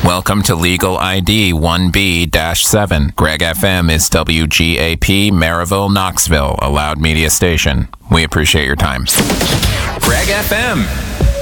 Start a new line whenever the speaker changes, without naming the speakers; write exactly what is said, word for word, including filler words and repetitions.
Welcome to Legal I D one B seven. Greg F M is W G A P, Maryville, Knoxville, a loud media station. We appreciate your time. Greg F M.